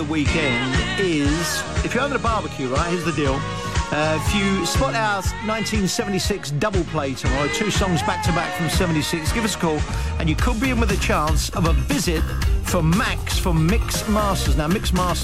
The weekend is, if you're having a barbecue, right, here's the deal. If you spot our 1976 double play tomorrow, 2 songs back-to-back from 76, give us a call, and you could be in with a chance of a visit from Max from Mix Masters. Now, Mix Masters